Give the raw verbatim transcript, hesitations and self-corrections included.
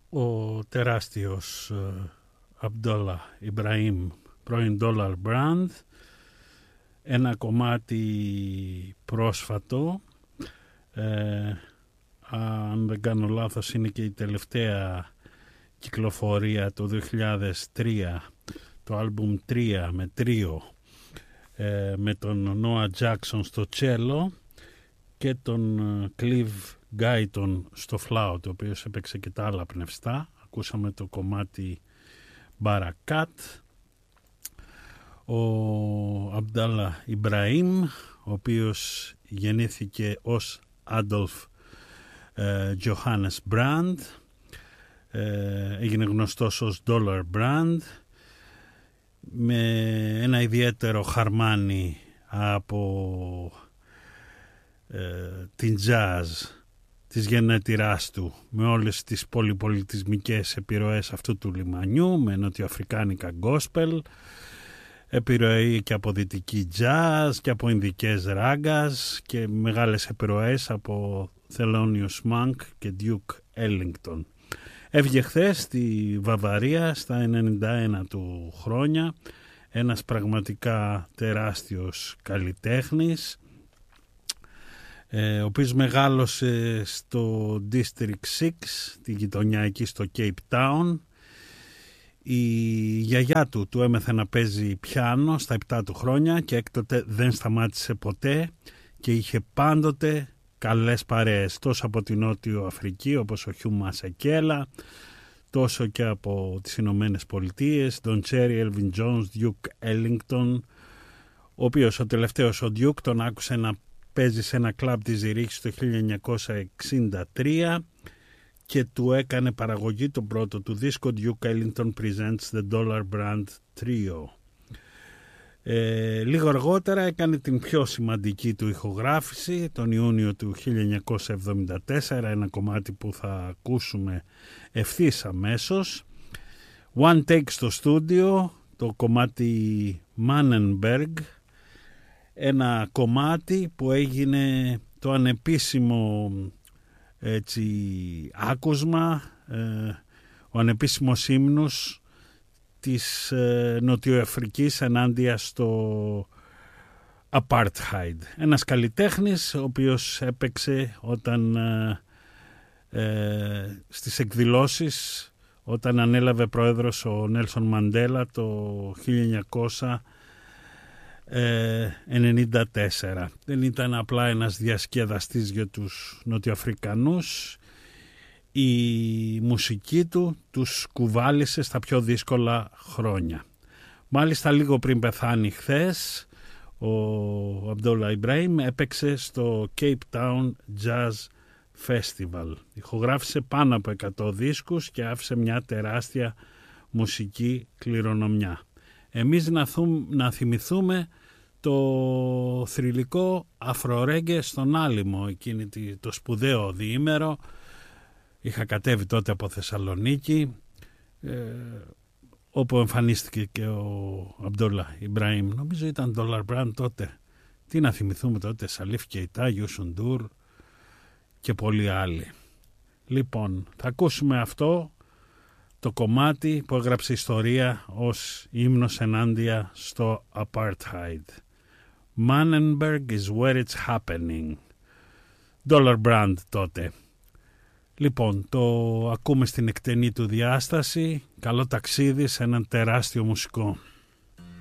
ο τεράστιος Abdullah Ibrahim, πρώην Dollar Brand, ένα κομμάτι πρόσφατο, ε, αν δεν κάνω λάθος είναι και η τελευταία κυκλοφορία το δύο χιλιάδες τρία, το άλμπουμ τρία με τρίο, ε, με τον Noah Jackson στο τσέλο και τον Clive Guyton στο φλάουτ, ο οποίος έπαιξε και τα άλλα πνευστά. Ακούσαμε το κομμάτι Barakat. Ο Abdullah Ibrahim, ο οποίος γεννήθηκε ως Adolf ε, Johannes Brand, ε, έγινε γνωστός ως Dollar Brand, με ένα ιδιαίτερο χαρμάνι από ε, την jazz της γενέτειράς του, με όλες τις πολυπολιτισμικές επιρροές αυτού του λιμανιού, με νοτιοαφρικάνικα gospel, επιρροή και από δυτική jazz και από ινδικές ράγκας και μεγάλες επιρροές από Thelonious Monk και Duke Ellington. Έβγε χθες στη Βαβαρία στα ενενήντα ένα του χρόνια, ένας πραγματικά τεράστιος καλλιτέχνης, ο οποίος μεγάλωσε στο District έξι, τη γειτονιά εκεί στο Cape Town. Η γιαγιά του του έμεθε να παίζει πιάνο στα επτά του χρόνια και έκτοτε δεν σταμάτησε ποτέ και είχε πάντοτε καλές παρέες, τόσο από την Νότιο Αφρική όπως ο Χιου Μασεκέλα, τόσο και από τις Ηνωμένες Πολιτείες, Don Cherry, Elvin Jones, Duke Ellington, ο οποίος ο τελευταίος ο Duke τον άκουσε να παίζει σε ένα κλαμπ της Ζηρίχης το χίλια εννιακόσια εξήντα τρία και του έκανε παραγωγή τον πρώτο του δίσκο Duke Ellington Presents The Dollar Brand Trio. Ε, λίγο αργότερα έκανε την πιο σημαντική του ηχογράφηση τον Ιούνιο του χίλια εννιακόσια εβδομήντα τέσσερα, ένα κομμάτι που θα ακούσουμε ευθύς αμέσως. One Take στο στούντιο, το κομμάτι Mannenberg, ένα κομμάτι που έγινε το ανεπίσημο έτσι, άκουσμα, ε, ο ανεπίσημος ύμνος της ε, Νοτιοαφρικής ενάντια στο Apartheid. Ένας καλλιτέχνης ο οποίος έπαιξε όταν ε, ε, στις εκδηλώσεις, όταν ανέλαβε πρόεδρος ο Νέλσον Μαντέλα το χίλια εννιακόσια ενενήντα τέσσερα. Δεν ήταν απλά ένας διασκεδαστής για τους Νοτιοαφρικανούς. Η μουσική του τους κουβάλισε στα πιο δύσκολα χρόνια. Μάλιστα λίγο πριν πεθάνει χθες, ο Abdullah Ibrahim έπαιξε στο Cape Town Jazz Festival. Ηχογράφησε πάνω από εκατό δίσκους και άφησε μια τεράστια μουσική κληρονομιά. Εμείς να, θούμε, να θυμηθούμε το θρυλικό αφρορέγγε στον Άλυμο, εκείνη το σπουδαίο διήμερο. Είχα κατέβει τότε από Θεσσαλονίκη, ε, όπου εμφανίστηκε και ο Abdullah Ibrahim. Νομίζω ήταν Dollar Brand τότε. Τι να θυμηθούμε τότε, Σαλίφ Κεϊτά, Γιούσουν Ντουρ και πολλοί άλλοι. Λοιπόν, θα ακούσουμε αυτό το κομμάτι που έγραψε ιστορία ως ύμνος ενάντια στο Apartheid. Mannenberg is where it's happening. Dollar Brand τότε. Λοιπόν, το ακούμε στην εκτενή του διάσταση. Καλό ταξίδι σε έναν τεράστιο μουσικό.